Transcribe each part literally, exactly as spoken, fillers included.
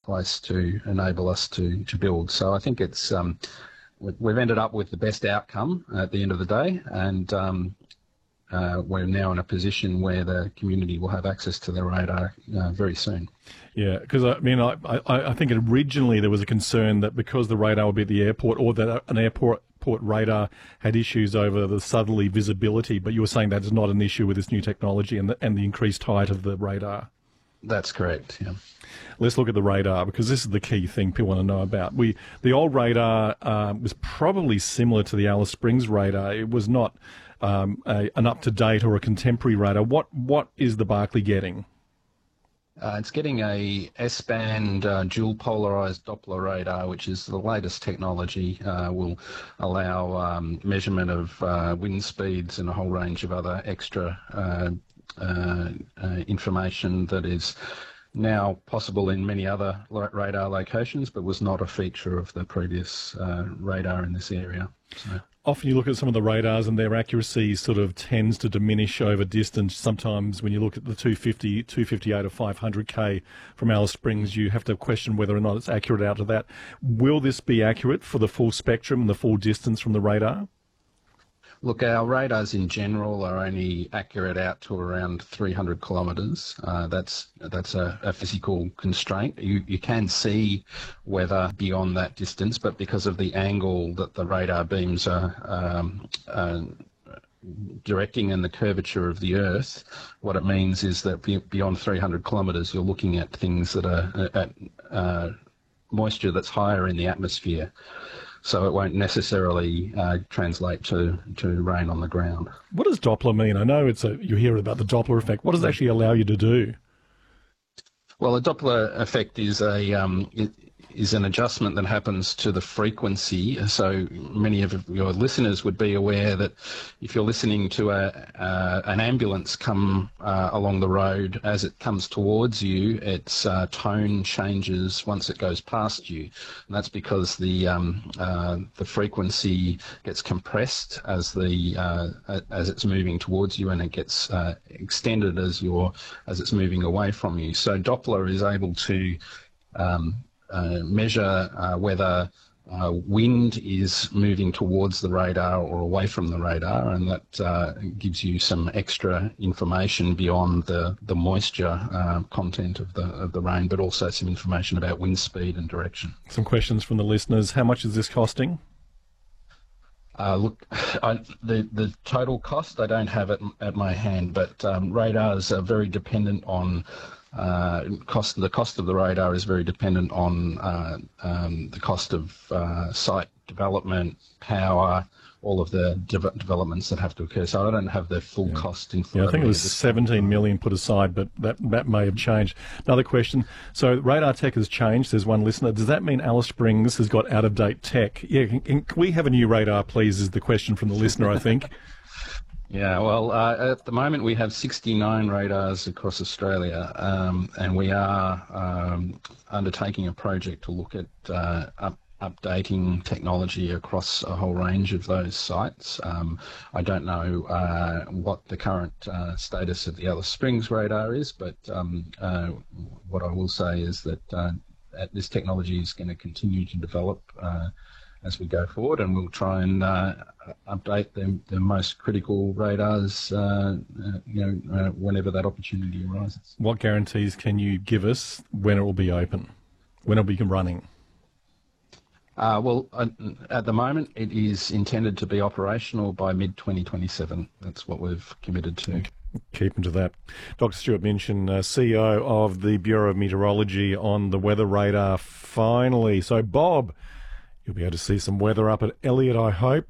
place to enable us to, to build. So I think it's um, we've ended up with the best outcome at the end of the day, and um, uh, we're now in a position where the community will have access to the radar uh, very soon. Yeah, because I mean, I, I, I think originally there was a concern that because the radar would be at the airport, or that an airport port radar had issues over the southerly visibility, but you were saying that is not an issue with this new technology and the, and the increased height of the radar. That's correct, yeah. Let's look at the radar, because this is the key thing people want to know about. We The old radar uh, was probably similar to the Alice Springs radar. It was not um, a, an up-to-date or a contemporary radar. What What is the Barclay getting? Uh, it's getting a S-band uh, dual polarized Doppler radar, which is the latest technology. Uh, will allow um, measurement of uh, wind speeds and a whole range of other extra uh, uh, uh, information that is now possible in many other radar locations, but was not a feature of the previous uh, radar in this area. So. Often you look at some of the radars and their accuracy sort of tends to diminish over distance. Sometimes when you look at the two fifty, two fifty-eight or five hundred K from Alice Springs, you have to question whether or not it's accurate out to that. Will this be accurate for the full spectrum and the full distance from the radar? Look, our radars in general are only accurate out to around three hundred kilometres. Uh, that's that's a, a physical constraint. You you can see weather beyond that distance, but because of the angle that the radar beams are um, uh, directing and the curvature of the Earth, what it means is that beyond three hundred kilometres, you're looking at things that are at uh, moisture that's higher in the atmosphere. So it won't necessarily uh, translate to, to rain on the ground. What does Doppler mean? I know it's a, you hear about the Doppler effect. What does it actually allow you to do? Well, the Doppler effect is a um, it, is an adjustment that happens to the frequency. So many of your listeners would be aware that if you're listening to a uh, an ambulance come uh, along the road, as it comes towards you, its uh, tone changes once it goes past you. And that's because the um, uh, the frequency gets compressed as the uh, as it's moving towards you, and it gets uh, extended as you're as it's moving away from you. So Doppler is able to um, Uh, measure uh, whether uh, wind is moving towards the radar or away from the radar, and that uh, gives you some extra information beyond the the moisture uh, content of the of the rain, but also some information about wind speed and direction. Some questions from the listeners. How much is this costing? Uh, look, I, the the total cost I don't have it at my hand, but um, radars are very dependent on. Uh, cost the cost of the radar is very dependent on uh, um, the cost of uh, site development, power, all of the de- developments that have to occur. So I don't have the full yeah. cost in front yeah, I think of me it was seventeen million put aside, but that that may have changed. Another question. So radar tech has changed. There's one listener. Does that mean Alice Springs has got out of date tech? Yeah. Can, can we have a new radar, please? Is the question from the listener, I think. Yeah, well, uh, at the moment we have sixty-nine radars across Australia, um, and we are um, undertaking a project to look at uh, up, updating technology across a whole range of those sites. Um, I don't know uh, what the current uh, status of the Alice Springs radar is, but um, uh, what I will say is that uh, this technology is going to continue to develop uh, as we go forward, and we'll try and uh, update the, the most critical radars, uh, uh, you know, uh, whenever that opportunity arises. What guarantees can you give us when it will be open, when it will be running? Uh, well, uh, at the moment, it is intended to be operational by mid twenty twenty-seven. That's what we've committed to. Okay. Keeping to that. Doctor Stuart Minchin, uh, C E O of the Bureau of Meteorology, on the weather radar finally. So, Bob, you'll be able to see some weather up at Elliot, I hope.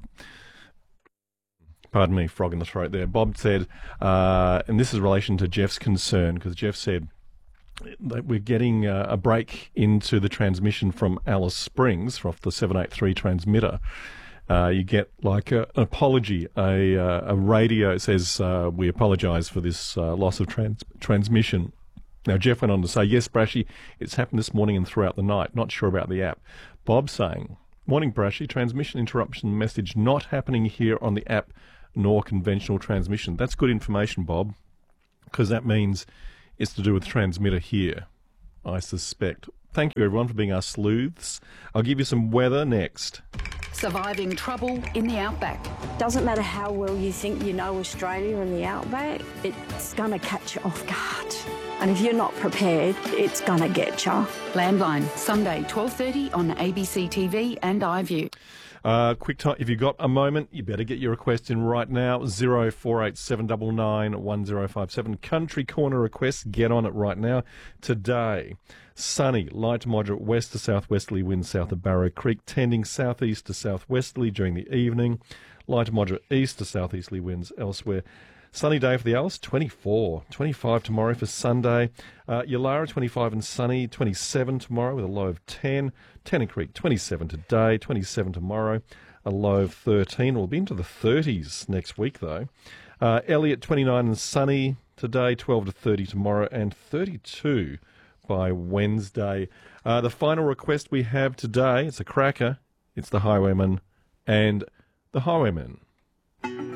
Pardon me, frog in the throat there. Bob said, uh, and this is in relation to Jeff's concern, because Jeff said that we're getting uh, a break into the transmission from Alice Springs, off the seven eighty-three transmitter. Uh, you get like a, an apology, a, uh, a radio says, uh, we apologise for this uh, loss of trans- transmission. Now, Jeff went on to say, yes, Brashy, it's happened this morning and throughout the night. Not sure about the app. Bob saying, morning, Brashy, transmission interruption message not happening here on the app nor conventional transmission. That's good information, Bob, because that means it's to do with the transmitter here, I suspect. Thank you, everyone, for being our sleuths. I'll give you some weather next. Surviving trouble in the outback. Doesn't matter how well you think you know Australia and the outback, it's going to catch you off guard. And if you're not prepared, it's going to get you. Landline, Sunday, twelve thirty on A B C T V and iView. Uh, quick time, if you've got a moment, you better get your request in right now. zero four eight seven nine nine one zero five seven. Country Corner requests, get on it right now. Today, sunny, light to moderate west to southwesterly winds south of Barrow Creek, tending southeast to southwesterly during the evening. Light to moderate east to southeasterly winds elsewhere. Sunny day for the Alice, twenty-four. twenty-five tomorrow for Sunday. Uh, Yulara, twenty-five and sunny. twenty-seven tomorrow with a low of ten. Tennant Creek, twenty-seven today. twenty-seven tomorrow. A low of thirteen. We'll be into the thirties next week, though. Uh, Elliot, twenty-nine and sunny today. twelve to thirty tomorrow. And thirty-two by Wednesday. Uh, the final request we have today, it's a cracker. It's the Highwaymen and the Highwaymen.